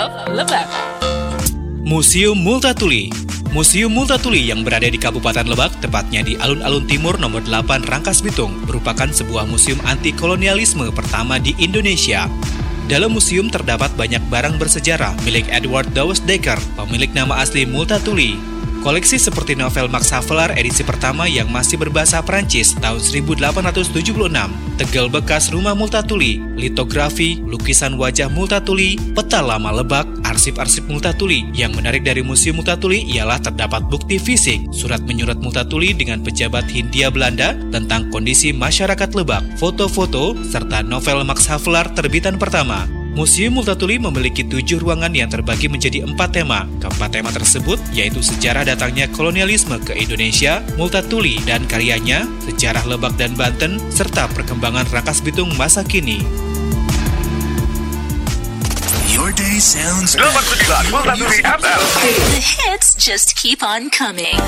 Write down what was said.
Love Lebak. Museum Multatuli. Museum Multatuli yang berada di Kabupaten Lebak, tepatnya di Alun-Alun Timur nomor 8 Rangkas Bitung, merupakan sebuah museum anti-kolonialisme pertama di Indonesia. Dalam museum terdapat banyak barang bersejarah milik Edward Dawes Dekker, pemilik nama asli Multatuli. Koleksi seperti novel Max Havelaar edisi pertama yang masih berbahasa Prancis tahun 1876, tegel bekas rumah Multatuli, litografi, lukisan wajah Multatuli, peta lama Lebak, arsip-arsip Multatuli. Yang menarik dari Museum Multatuli ialah terdapat bukti fisik, surat menyurat Multatuli dengan pejabat Hindia Belanda tentang kondisi masyarakat Lebak, foto-foto, serta novel Max Havelaar terbitan pertama. Museum Multatuli memiliki 7 ruangan yang terbagi menjadi 4 tema. Keempat tema tersebut yaitu sejarah datangnya kolonialisme ke Indonesia, Multatuli dan karyanya, sejarah Lebak dan Banten, serta perkembangan Rangkas Bitung masa kini. Your day sounds better. Multatuli FM. The hits just keep on coming.